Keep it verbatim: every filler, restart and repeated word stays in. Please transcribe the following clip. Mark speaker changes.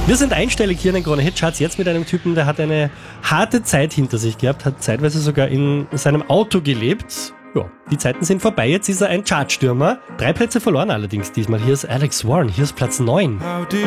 Speaker 1: Wir sind einstellig hier in den Krone-Hit-Charts, jetzt mit einem Typen, der hat eine harte Zeit hinter sich gehabt, hat zeitweise sogar in seinem Auto gelebt. Ja, die Zeiten sind vorbei, jetzt ist er ein Chartstürmer. Drei Plätze verloren allerdings diesmal. Hier ist Alex Warren, hier ist Platz neun.